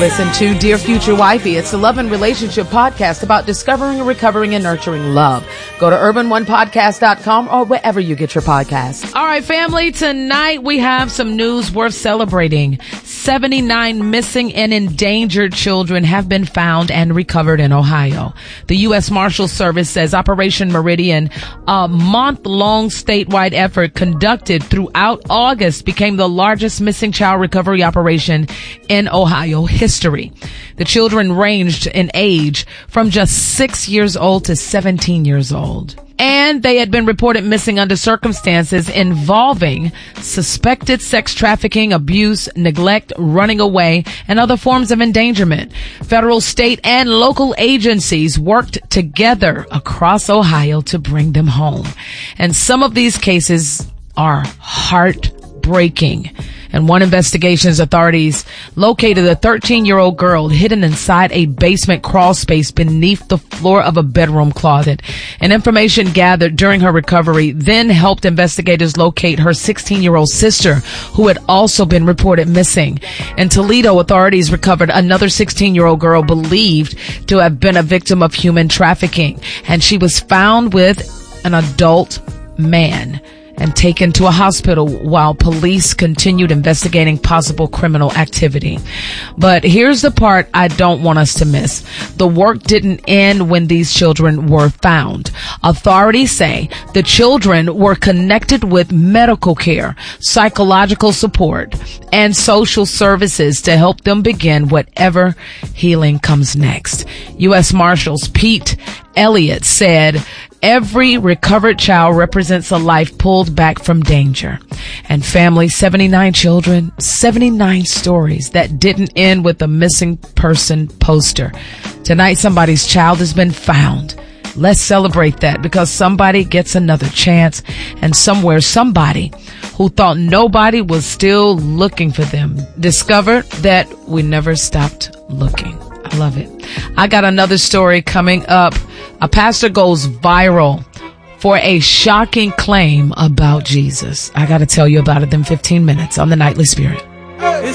Listen to Dear Future Wifey. It's the love and relationship podcast about discovering, recovering, and nurturing love. Go to urban1podcast.com or wherever you get your podcasts. All right, family, tonight we have some news worth celebrating. 79 missing and endangered children have been found and recovered in Ohio. The U.S. Marshals Service says Operation Meridian, a month-long statewide effort conducted throughout August, became the largest missing child recovery operation in Ohio history. The children ranged in age from just 6 years old to 17 years old. And they had been reported missing under circumstances involving suspected sex trafficking, abuse, neglect, running away, and other forms of endangerment. Federal, state, and local agencies worked together across Ohio to bring them home. And some of these cases are heartbreaking. In one investigation, authorities located a 13-year-old girl hidden inside a basement crawl space beneath the floor of a bedroom closet. And information gathered during her recovery then helped investigators locate her 16-year-old sister, who had also been reported missing. In Toledo, authorities recovered another 16-year-old girl believed to have been a victim of human trafficking, and she was found with an adult man and taken to a hospital while police continued investigating possible criminal activity. But here's the part I don't want us to miss. The work didn't end when these children were found. Authorities say the children were connected with medical care, psychological support, and social services to help them begin whatever healing comes next. U.S. Marshals Pete Elliott said, "Every recovered child represents a life pulled back from danger." And family, 79 children, 79 stories that didn't end with a missing person poster. Tonight, somebody's child has been found. Let's celebrate that, because somebody gets another chance, and somewhere somebody who thought nobody was still looking for them discovered that we never stopped looking. I love it. I got another story coming up. A pastor goes viral for a shocking claim about Jesus. I got to tell you about it in 15 minutes on The Nightly Spirit.